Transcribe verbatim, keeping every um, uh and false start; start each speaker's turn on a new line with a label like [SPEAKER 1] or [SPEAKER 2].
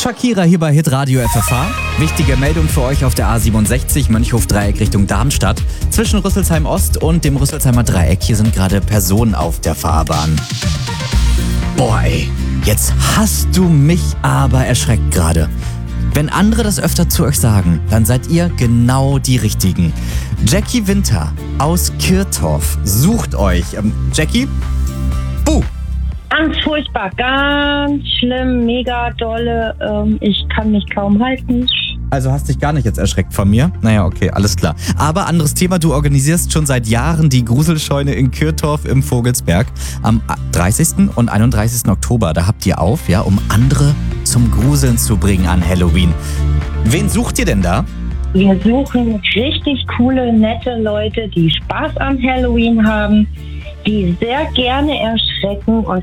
[SPEAKER 1] Shakira hier bei Hitradio F F H. Wichtige Meldung für euch auf der A siebenundsechzig Mönchhof-Dreieck Richtung Darmstadt. Zwischen Rüsselsheim Ost und dem Rüsselsheimer Dreieck. Hier sind gerade Personen auf der Fahrbahn. Boah ey, jetzt hast du mich aber erschreckt gerade. Wenn andere das öfter zu euch sagen, dann seid ihr genau die Richtigen. Jackie Winter aus Kirtorf sucht euch. Ähm, Jackie? Buh!
[SPEAKER 2] Ganz furchtbar, ganz schlimm, mega dolle. Ähm, ich kann mich kaum halten.
[SPEAKER 1] Also hast dich gar nicht jetzt erschreckt von mir? Naja, okay, alles klar. Aber anderes Thema, du organisierst schon seit Jahren die Gruselscheune in Kirtorf im Vogelsberg. Am dreißigsten und einunddreißigsten Oktober, da habt ihr auf, ja, um andere zum Gruseln zu bringen an Halloween. Wen sucht ihr denn da?
[SPEAKER 2] Wir suchen richtig coole, nette Leute, die Spaß am Halloween haben, die sehr gerne erschrecken und